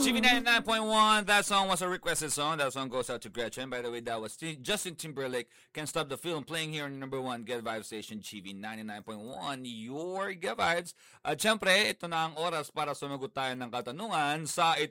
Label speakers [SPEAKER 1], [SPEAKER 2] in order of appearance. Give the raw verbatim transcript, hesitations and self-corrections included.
[SPEAKER 1] G V ninety-nine point one, that song was a requested song. That song goes out to Gretchen. By the way, that was T- Justin Timberlake, Can't Stop the Film, playing here on number one Get Vibes Station, G V ninety-nine point one, your Get Vibes. At syempre, ito na ang oras para sumagot tayo ng katanungan sa